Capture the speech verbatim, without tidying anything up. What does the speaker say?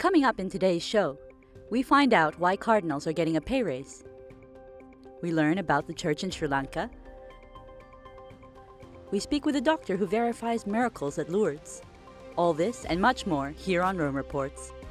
Coming up in today's show, we find out why cardinals are getting a pay raise. We learn about the church in Sri Lanka. We speak with a doctor who verifies miracles at Lourdes. All this and much more here on Rome Reports.